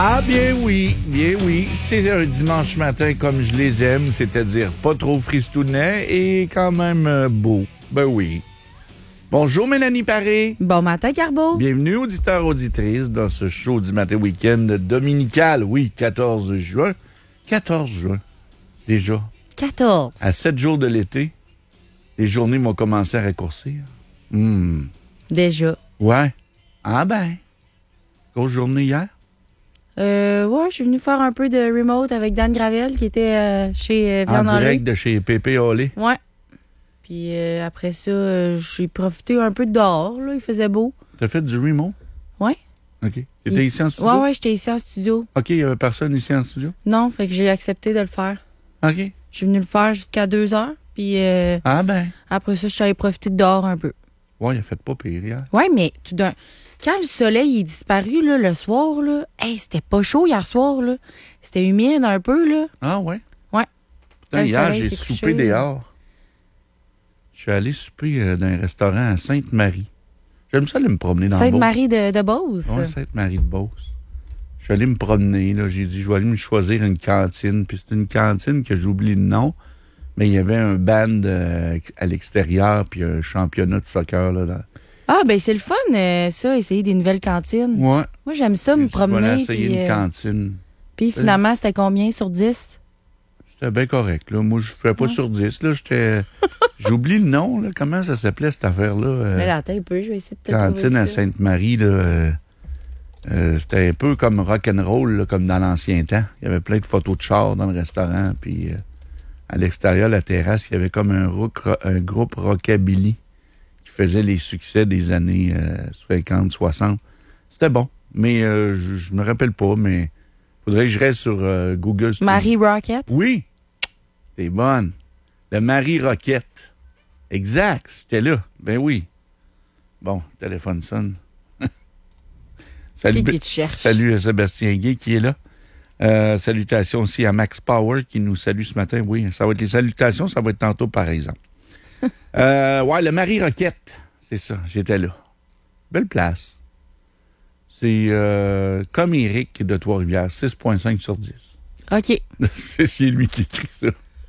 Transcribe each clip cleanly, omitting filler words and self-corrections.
Ah bien oui, c'est un dimanche matin comme je les aime, c'est-à-dire pas trop fristounet et quand même beau. Ben oui. Bonjour Mélanie Paré. Bon matin, Carbo. Bienvenue auditeurs, auditrices dans ce show du matin week-end dominical. Oui, 14 juin. 14 juin, déjà. 14. À 7 jours de l'été, les journées vont commencer à raccourcir. Déjà. Ouais. Ah ben, grosse journée hier. Ouais, je suis venue faire un peu de remote avec Dan Gravel qui était chez En Viande en direct lait. de chez Pépé Olé. Ouais. Puis après ça, j'ai profité un peu de dehors, là. Il faisait beau. T'as fait du remote? Ouais. OK. T'étais ici en studio? Ouais, j'étais ici en studio. OK, il n'y avait personne ici en studio? Non, fait que j'ai accepté de le faire. OK. Je suis venue le faire jusqu'à 2h. Puis Ah ben. après ça, je suis allée profiter de dehors un peu. Ouais, il a fait pas pire hier. Ouais, mais tout d'un... Quand le soleil est disparu là, le soir, là, c'était pas chaud hier soir. Là. C'était humide un peu. Là. Ah ouais? Ouais. Putain, Quand le hier, soleil j'ai s'est soupé couché, dehors. Je suis allé souper dans un restaurant à Sainte-Marie. J'aime ça aller me promener dans le Sainte-Marie de Beauce. Ouais, Sainte-Marie de Beauce. Je suis allé me promener. Là. J'ai dit, je vais aller me choisir une cantine. Puis c'est une cantine que j'oublie le nom. Mais il y avait un band à l'extérieur, puis un championnat de soccer. Là. Ah, ben c'est le fun, ça, essayer des nouvelles cantines. Ouais. Moi, j'aime ça, me Je vais aller promener. essayer Puis, une cantine. puis finalement, c'était combien sur 10? C'était bien correct. Là. Moi, je ne fais pas sur 10. Là. J'oublie le nom. Là. Comment ça s'appelait, cette affaire-là? Mais là, attends un peu, je vais essayer de te Cantine trouver à ça. Sainte-Marie. Là, c'était un peu comme rock'n'roll, là, comme dans l'ancien temps. Il y avait plein de photos de chars dans le restaurant. Puis à l'extérieur, la terrasse, il y avait comme un groupe rockabilly qui faisait les succès des années 50, 60. C'était bon. Mais je me rappelle pas, mais faudrait que je reste sur Google. Marie Rocket? Oui, t'es bonne. Le Marie Roquette. Exact, c'était là. Ben oui. Bon, téléphone sonne. Qui te cherche? Salut à Sébastien Guay qui est là. Salutations aussi à Max Power qui nous salue ce matin. Oui, ça va être les salutations, ça va être tantôt par exemple. Ouais, le Marie Roquette. C'est ça, j'étais là. Belle place. C'est comme Éric de Trois-Rivières, 6,5 sur 10. OK. C'est lui qui écrit ça.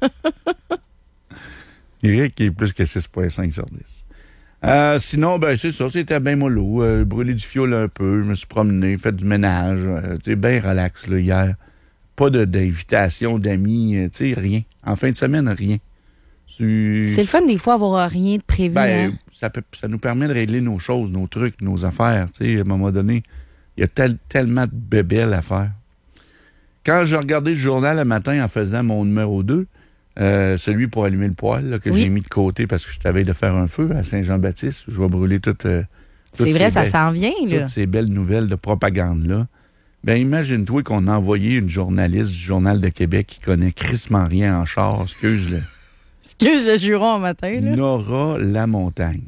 Éric est plus que 6,5 sur 10. Sinon, ben c'est ça, c'était bien mollo. Brûlé du fioul un peu, je me suis promené, fait du ménage. Tu bien relax là, hier. Pas d'invitation, d'amis, tu sais, rien. En fin de semaine, rien. C'est le fun des fois avoir rien de prévu. Ben, hein? ça nous permet de régler nos choses, nos trucs, nos affaires. Tu sais, à un moment donné, il y a tellement de bébelles à faire. Quand j'ai regardé le journal le matin en faisant mon numéro 2, celui pour allumer le poêle, là, que j'ai mis de côté parce que je t'avais de faire un feu à Saint-Jean-Baptiste, je vais brûler toutes c'est vrai, ça s'en vient, là. toutes ces belles nouvelles de propagande-là. Ben, imagine-toi qu'on a envoyé une journaliste du Journal de Québec qui connaît crissement rien en char, excuse-le. Excuse le juron au matin, là. Nora Lamontagne.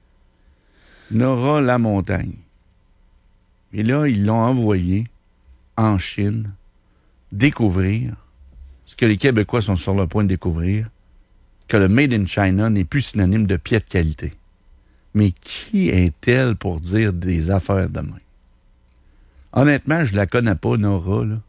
Nora Lamontagne. Et là, ils l'ont envoyé en Chine découvrir ce que les Québécois sont sur le point de découvrir, que le Made in China n'est plus synonyme de pied de qualité. Mais qui est-elle pour dire des affaires de même? Honnêtement, je la connais pas, Nora, là.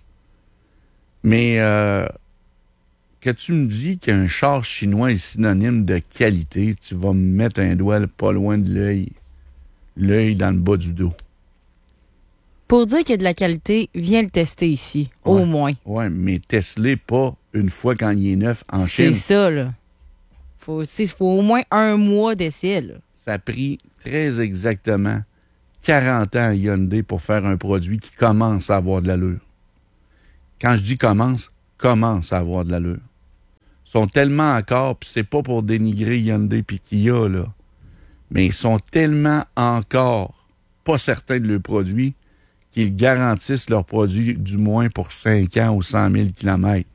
Mais que tu me dis qu'un char chinois est synonyme de qualité, tu vas me mettre un doigt pas loin de l'œil dans le bas du dos. Pour dire qu'il y a de la qualité, viens le tester ici, au moins. Oui, mais teste-les pas une fois quand il est neuf en Chine. C'est ça, là. Faut au moins un mois d'essai, là. Ça a pris très exactement 40 ans à Hyundai pour faire un produit qui commence à avoir de l'allure. Quand je dis commence à avoir de l'allure. Ils sont tellement encore, puis c'est pas pour dénigrer Hyundai puis Kia, là, mais ils sont tellement encore pas certains de leurs produits qu'ils garantissent leurs produits du moins pour 5 ans ou 100 000 kilomètres.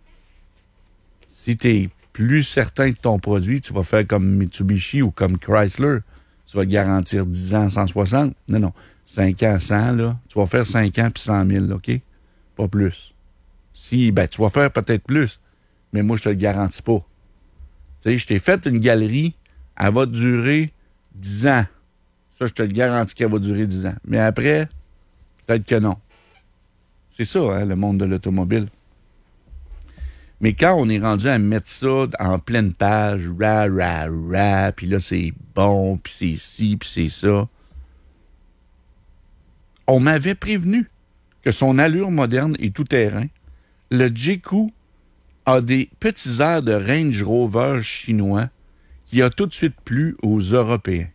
Si tu es plus certain de ton produit, tu vas faire comme Mitsubishi ou comme Chrysler. Tu vas le garantir 10 ans, 160. Non. 5 ans, 100, là. Tu vas faire 5 ans puis 100 000, OK? Pas plus. Tu vas faire peut-être plus, mais moi, je te le garantis pas. Tu sais, je t'ai fait une galerie, elle va durer 10 ans. Ça, je te le garantis qu'elle va durer 10 ans. Mais après, peut-être que non. C'est ça, hein, le monde de l'automobile. Mais quand on est rendu à mettre ça en pleine page, puis là, c'est bon, puis c'est ci, puis c'est ça, on m'avait prévenu que son allure moderne est tout-terrain. Le J-Coupe a des petits airs de Range Rover chinois qui a tout de suite plu aux Européens.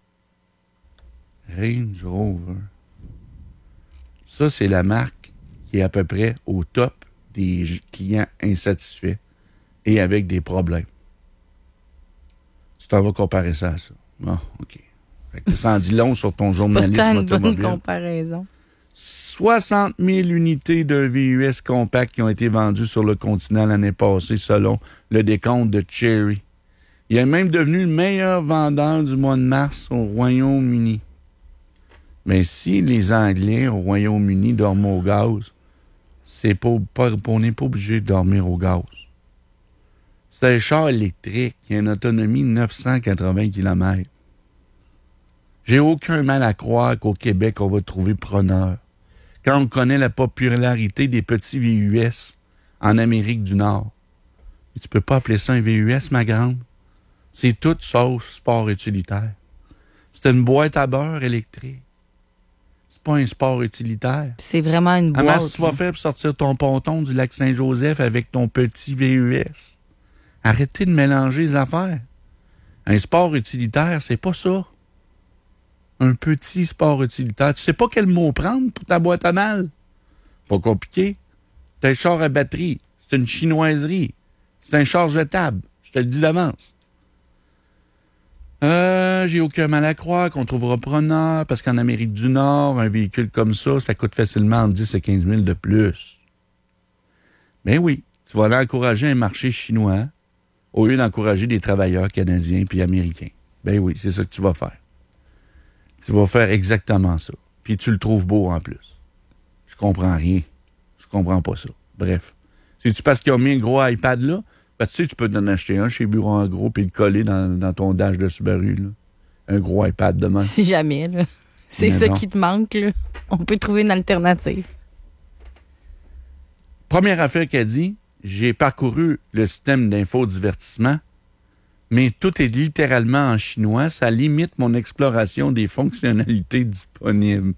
Range Rover. Ça, c'est la marque qui est à peu près au top des clients insatisfaits et avec des problèmes. Tu t'en vas comparer ça à ça. Bon, OK. Fait que ça en dit long sur ton journalisme automobile. C'est pas une bonne comparaison. 60 000 unités de VUS compact qui ont été vendues sur le continent l'année passée, selon le décompte de Chery. Il est même devenu le meilleur vendeur du mois de mars au Royaume-Uni. Mais si les Anglais au Royaume-Uni dorment au gaz, on n'est pas obligé de dormir au gaz. C'est un char électrique qui a une autonomie de 980 km. J'ai aucun mal à croire qu'au Québec, on va trouver preneur. Quand on connaît la popularité des petits VUS en Amérique du Nord. Et tu peux pas appeler ça un VUS, ma grande. C'est tout sauf sport utilitaire. C'est une boîte à beurre électrique. C'est pas un sport utilitaire. C'est vraiment une boîte. Comment tu vas faire pour sortir ton ponton du lac Saint-Joseph avec ton petit VUS? Arrêtez de mélanger les affaires. Un sport utilitaire, c'est pas ça. Un petit sport utilitaire. Tu sais pas quel mot prendre pour ta boîte à mal. Pas compliqué. C'est un char à batterie. C'est une chinoiserie. C'est un char jetable. Je te le dis d'avance. J'ai aucun mal à croire qu'on trouvera preneur parce qu'en Amérique du Nord, un véhicule comme ça coûte facilement entre 10 et 15 000 de plus. Ben oui, tu vas aller encourager un marché chinois au lieu d'encourager des travailleurs canadiens puis américains. Ben oui, c'est ça que tu vas faire. Tu vas faire exactement ça. Puis tu le trouves beau en plus. Je comprends rien. Je comprends pas ça. Bref. C'est-tu parce qu'ils ont mis un gros iPad là? Ben, tu sais, tu peux t'en acheter un chez Bureau en gros puis le coller dans ton dash de Subaru, là. Un gros iPad demain. Si jamais, là. C'est ça qui te manque, là. On peut trouver une alternative. Première affaire qu'elle dit, j'ai parcouru le système d'infodivertissement, mais tout est littéralement en chinois. Ça limite mon exploration des fonctionnalités disponibles.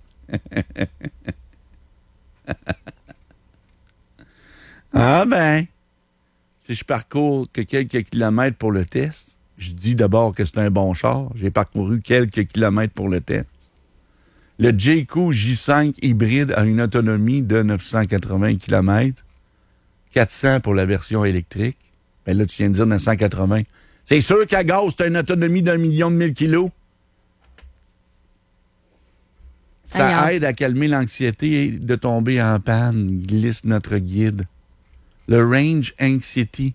Ah ben, si je parcours que quelques kilomètres pour le test, je dis d'abord que c'est un bon char. J'ai parcouru quelques kilomètres pour le test. Le J-Coupe J5 hybride a une autonomie de 980 km, 400 pour la version électrique. Ben là, tu viens de dire 980. C'est sûr qu'à gaz, tu as une autonomie d'1 million de 1000 kilos. Ça aide à calmer l'anxiété de tomber en panne, glisse notre guide. Le Range Anxiety.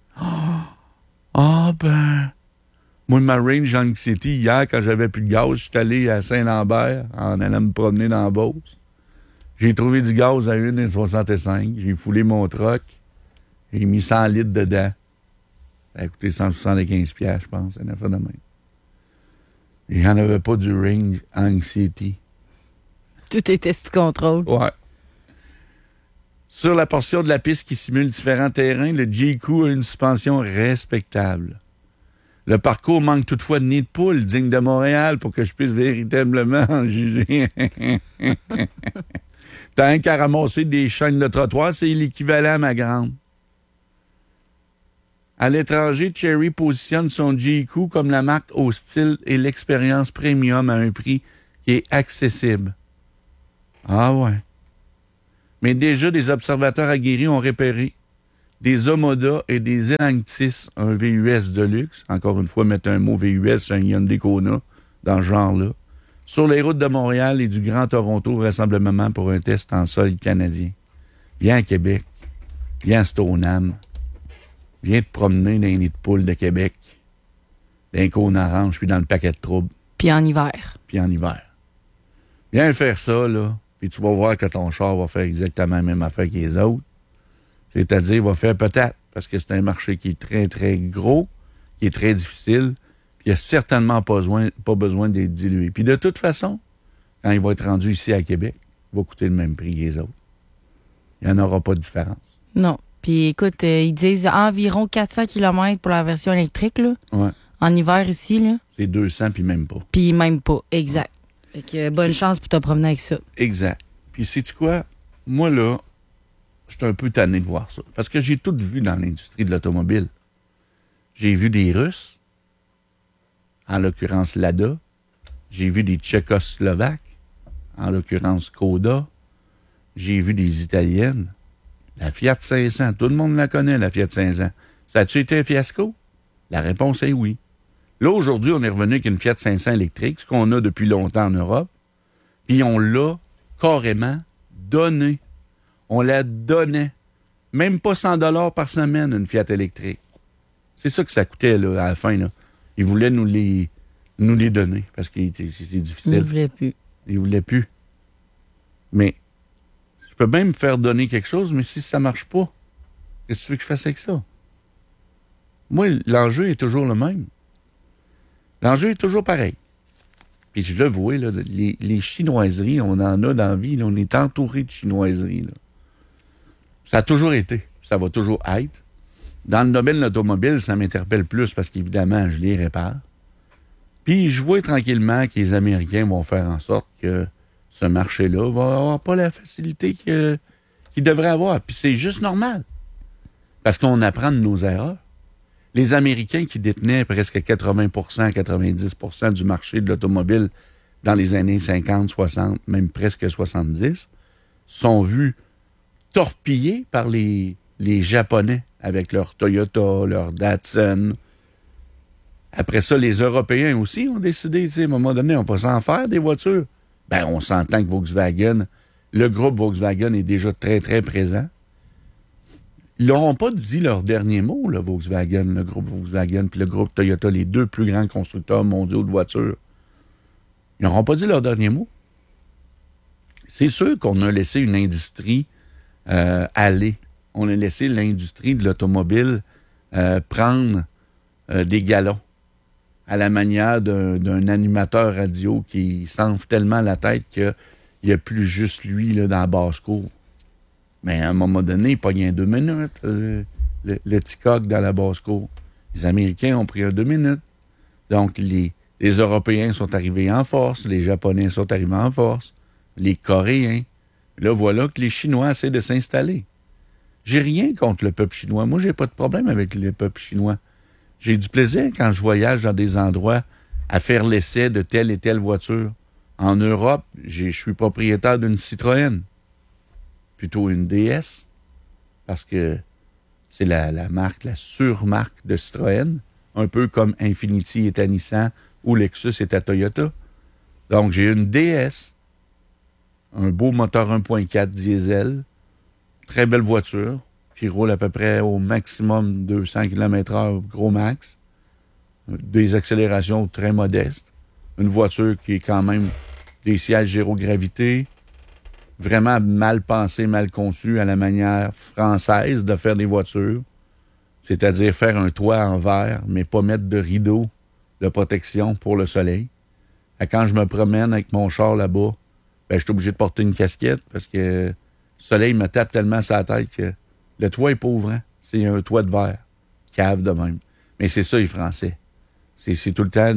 Ben... Moi, ma Range Anxiety, hier, quand j'avais plus de gaz, je suis allé à Saint-Lambert en allant me promener dans la Beauce. J'ai trouvé du gaz à 1,65. J'ai foulé mon truck. J'ai mis 100 litres dedans. Ça a coûté 175$, je pense. C'est une affaire de même. Et j'en avais pas du Range Anxiety. Tout était sous contrôle. Ouais. Sur la portion de la piste qui simule différents terrains, le J-Coupe a une suspension respectable. Le parcours manque toutefois de nid de poule digne de Montréal pour que je puisse véritablement en juger. Tant qu'à ramasser des chaînes de trottoir, c'est l'équivalent, ma grande. À l'étranger, Chery positionne son J-Coupe comme la marque au style et l'expérience premium à un prix qui est accessible. Ah ouais. Mais déjà, des observateurs aguerris ont repéré des Omoda et des Elantis, un VUS de luxe. Encore une fois, mettre un mot VUS, un Hyundai Kona, dans ce genre-là. Sur les routes de Montréal et du Grand Toronto, vraisemblablement pour un test en sol canadien. Viens à Québec. Viens à Stoneham. Viens te promener dans les nids de poules de Québec. Dans les cônes oranges, puis dans le paquet de troubles. Puis en hiver. Viens faire ça, là. Puis tu vas voir que ton char va faire exactement la même affaire que les autres. C'est-à-dire, il va faire peut-être, parce que c'est un marché qui est très, très gros, qui est très difficile, puis il n'a certainement pas besoin d'être dilué. Puis de toute façon, quand il va être rendu ici à Québec, il va coûter le même prix que les autres. Il n'y en aura pas de différence. Non. Puis écoute, ils disent environ 400 km pour la version électrique, là. Ouais. En hiver ici, là. C'est 200, puis même pas. Puis même pas, exact. Fait que bonne chance pour te promener avec ça. Exact. Puis sais-tu quoi? Moi, là, je suis un peu tanné de voir ça. Parce que j'ai tout vu dans l'industrie de l'automobile. J'ai vu des Russes, en l'occurrence Lada. J'ai vu des Tchécoslovaques, en l'occurrence Skoda. J'ai vu des Italiennes. La Fiat 500, tout le monde la connaît, la Fiat 500. Ça a-tu été un fiasco? La réponse est oui. Là, aujourd'hui, on est revenu avec une Fiat 500 électrique, ce qu'on a depuis longtemps en Europe, puis on l'a carrément donné. On la donnait. Même pas 100 $ par semaine, une Fiat électrique. C'est ça que ça coûtait là, à la fin. Là. Ils voulaient nous les donner parce que c'est difficile. Ils ne voulaient plus. Ils voulaient plus. Mais je peux même me faire donner quelque chose, mais si ça marche pas, qu'est-ce que tu veux que je fasse avec ça? Moi, l'enjeu est toujours le même. L'enjeu est toujours pareil. Puis je le vois, là, les chinoiseries, on en a dans la vie, là, on est entouré de chinoiseries. Là. Ça a toujours été. Ça va toujours être. Dans le domaine de l'automobile, ça m'interpelle plus parce qu'évidemment, je les répare. Puis je vois tranquillement que les Américains vont faire en sorte que ce marché-là va avoir pas la facilité qu'il devrait avoir. Puis c'est juste normal. Parce qu'on apprend de nos erreurs. Les Américains qui détenaient presque 80 90 du marché de l'automobile dans les années 50, 60, même presque 70, sont vus torpillés par les Japonais avec leur Toyota, leur Datsun. Après ça, les Européens aussi ont décidé, tu sais, à un moment donné, on va s'en faire des voitures. Ben, on s'entend que Volkswagen, le groupe Volkswagen est déjà très, très présent. Ils n'auront pas dit leur dernier mot, le Volkswagen, le groupe Volkswagen puis le groupe Toyota, les deux plus grands constructeurs mondiaux de voitures. Ils n'auront pas dit leur dernier mot. C'est sûr qu'on a laissé une industrie aller. On a laissé l'industrie de l'automobile prendre des galons à la manière d'un animateur radio qui s'enfle tellement la tête qu'il n'y a plus juste lui là, dans la basse-cour. Mais à un moment donné, il pogne 2 minutes, le petit coq dans la basse-cour. Les Américains ont pris 2 minutes. Donc, les Européens sont arrivés en force, les Japonais sont arrivés en force, les Coréens. Là, voilà que les Chinois essaient de s'installer. J'ai rien contre le peuple chinois. Moi, j'ai pas de problème avec le peuple chinois. J'ai du plaisir quand je voyage dans des endroits à faire l'essai de telle et telle voiture. En Europe, je suis propriétaire d'une Citroën. Plutôt une DS, parce que c'est la marque, la surmarque de Citroën, un peu comme Infiniti est à Nissan ou Lexus est à Toyota. Donc, j'ai une DS, un beau moteur 1.4 diesel, très belle voiture, qui roule à peu près au maximum 200 km/h, gros max, des accélérations très modestes, une voiture qui est quand même des sièges gyrogravité, vraiment mal pensé, mal conçu à la manière française de faire des voitures. C'est-à-dire faire un toit en verre, mais pas mettre de rideau de protection pour le soleil. Et quand je me promène avec mon char là-bas, ben, je suis obligé de porter une casquette parce que le soleil me tape tellement sur la tête que le toit est pauvre. Hein? C'est un toit de verre. Cave de même. Mais c'est ça, les Français. C'est tout le temps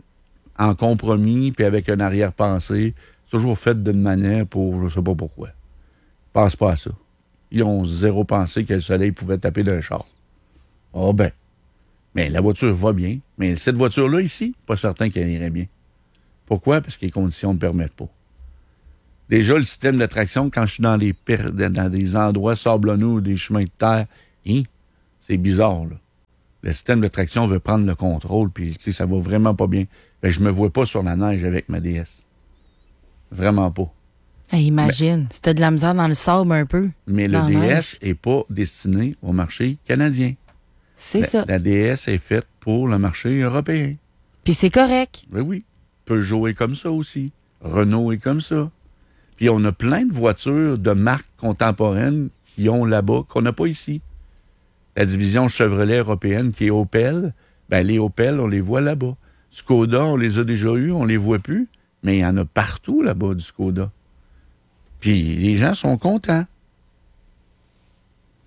en compromis puis avec une arrière-pensée. Toujours fait d'une manière pour, je sais pas pourquoi. Ils pensent pas à ça. Ils ont zéro pensé que le soleil pouvait taper d'un char. Oh ben. Mais la voiture va bien. Mais cette voiture-là, ici, pas certain qu'elle irait bien. Pourquoi? Parce que les conditions ne permettent pas. Déjà, le système de traction, quand je suis dans des endroits sablonneux ou des chemins de terre, c'est bizarre, là. Le système de traction veut prendre le contrôle, puis ça va vraiment pas bien. Ben, je me vois pas sur la neige avec ma DS. Vraiment pas. Hey, imagine, si t'as de la misère dans le sable un peu. Mais le DS n'est pas destiné au marché canadien. C'est ça. La DS est faite pour le marché européen. Puis c'est correct. Ben oui. Peugeot est comme ça aussi. Renault est comme ça. Puis on a plein de voitures de marques contemporaines qui ont là-bas, qu'on n'a pas ici. La division Chevrolet européenne qui est Opel, ben les Opel, on les voit là-bas. Skoda, on les a déjà eus, on les voit plus. Mais il y en a partout là-bas du Skoda. Puis les gens sont contents.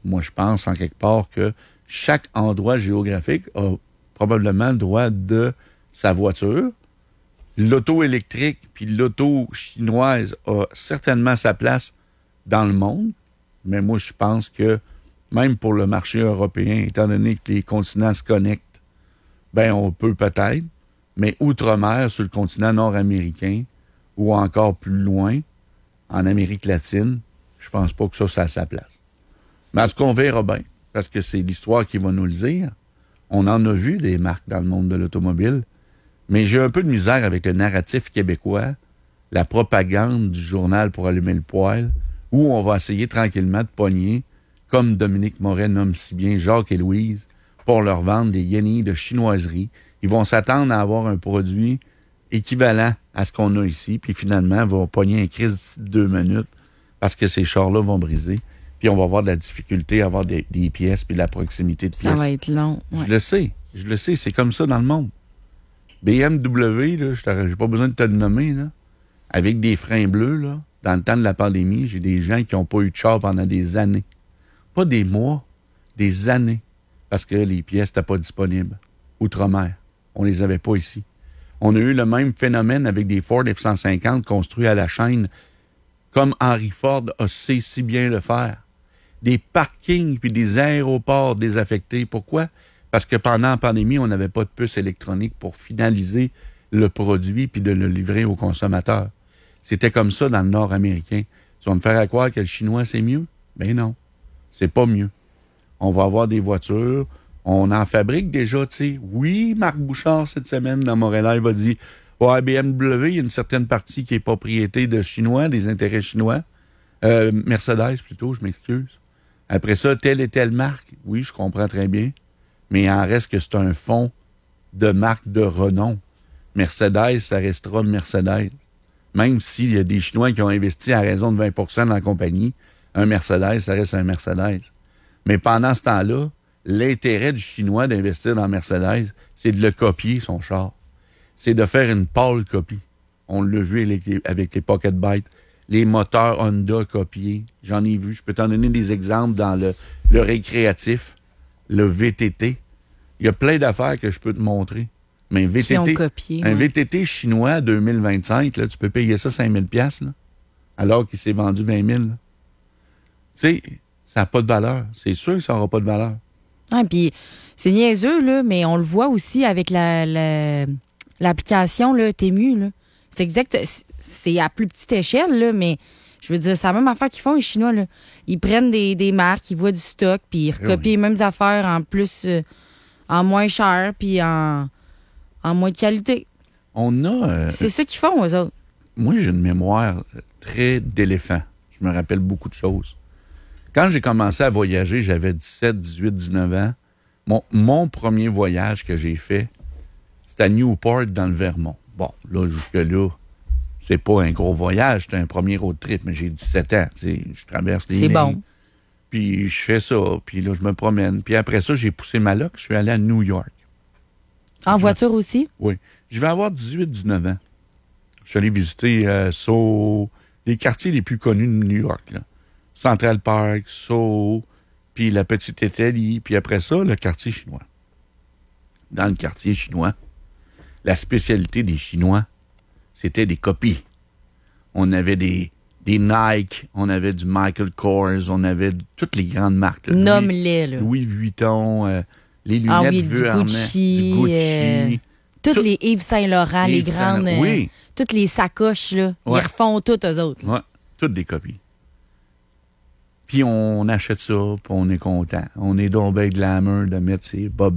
moi, je pense en quelque part que chaque endroit géographique a probablement le droit de sa voiture. L'auto électrique puis l'auto chinoise a certainement sa place dans le monde, mais moi, je pense que même pour le marché européen, étant donné que les continents se connectent, ben on peut peut-être, mais outre-mer, sur le continent nord-américain ou encore plus loin, en Amérique latine, je pense pas que ça a sa place. Mais en tout cas, on verra bien, parce que c'est l'histoire qui va nous le dire. On en a vu des marques dans le monde de l'automobile, mais j'ai un peu de misère avec le narratif québécois, la propagande du journal pour allumer le poêle, où on va essayer tranquillement de pogner, comme Dominique Moret nomme si bien Jacques et Louise, pour leur vendre des yennis de chinoiserie. Ils vont s'attendre à avoir un produit équivalent à ce qu'on a ici, puis finalement, ils vont pogner un crise d'ici 2 minutes parce que ces chars-là vont briser. Puis on va avoir de la difficulté à avoir des pièces puis de la proximité de pièces. Ça va être long. Ouais. Je le sais, c'est comme ça dans le monde. BMW, là, j'ai pas besoin de te le nommer, là, avec des freins bleus, là, dans le temps de la pandémie, j'ai des gens qui n'ont pas eu de char pendant des années. Pas des mois, des années, parce que les pièces n'étaient pas disponibles. Outre-mer, on les avait pas ici. On a eu le même phénomène avec des Ford F-150 construits à la chaîne, comme Henry Ford a sait si bien le faire. Des parkings puis des aéroports désaffectés. Pourquoi? Parce que pendant la pandémie, on n'avait pas de puce électronique pour finaliser le produit puis de le livrer aux consommateurs. C'était comme ça dans le nord américain. Tu vas me faire croire que le chinois, c'est mieux? Ben non, c'est pas mieux. On va avoir des voitures, on en fabrique déjà, tu sais. Oui, Marc Bouchard, cette semaine, dans Montréal, il va dire « Ouais, BMW, il y a une certaine partie qui est propriété de Chinois, des intérêts chinois. Mercedes, plutôt, je m'excuse. Après ça, telle et telle marque. Oui, je comprends très bien. Mais il en reste que c'est un fonds de marque de renom. Mercedes, ça restera Mercedes. Même s'il y a des Chinois qui ont investi à raison de 20% dans la compagnie, un Mercedes, ça reste un Mercedes. Mais pendant ce temps-là, l'intérêt du Chinois d'investir dans Mercedes, c'est de le copier, son char. C'est de faire une pâle copie. On l'a vu avec les Pocket Byte. Les moteurs Honda copiés. J'en ai vu. Je peux t'en donner des exemples dans le récréatif, le VTT. Il y a plein d'affaires que je peux te montrer. Mais un VTT, Qui ont copié, un VTT chinois 2025, là, tu peux payer ça 5 000 $, là, alors qu'il s'est vendu 20 000. Tu sais, ça n'a pas de valeur. C'est sûr que ça n'aura pas de valeur. Ah, puis c'est niaiseux, là, mais on le voit aussi avec l'application là, Temu. Là. C'est exact. C'est à plus petite échelle, là, mais je veux dire, c'est la même affaire qu'ils font, les Chinois. Là. Ils prennent des marques, ils voient du stock, puis ils recopient les mêmes affaires en plus, en moins cher, puis en moins de qualité. On a... c'est ça qu'ils font, eux autres. Moi, j'ai une mémoire très d'éléphant. Je me rappelle beaucoup de choses. Quand j'ai commencé à voyager, j'avais 17, 18, 19 ans. Mon premier voyage que j'ai fait, c'était à Newport, dans le Vermont. Bon, là, jusque-là, c'est pas un gros voyage, c'était un premier road trip, mais j'ai 17 ans, tu sais, je traverse les lignes. C'est bon. Puis je fais ça, puis là, je me promène. Puis après ça, j'ai poussé ma loc, je suis allé à New York. En voiture aussi? Oui. Je vais avoir 18, 19 ans. Je suis allé visiter les quartiers les plus connus de New York, là. Central Park, Soho, puis la Petite Italie, puis après ça, le quartier chinois. Dans le quartier chinois, la spécialité des Chinois, c'était des copies. On avait des Nike, on avait du Michael Kors, on avait toutes les grandes marques. Nomme-les, là. Louis Vuitton, les lunettes du Gucci. Toutes les Yves Saint-Laurent, les grandes... oui. Toutes les sacoches, là. Ouais. Ils refont toutes, eux autres. Oui, toutes des copies. Puis on achète ça, puis on est content. On est donc bien glamour de mettre ses bob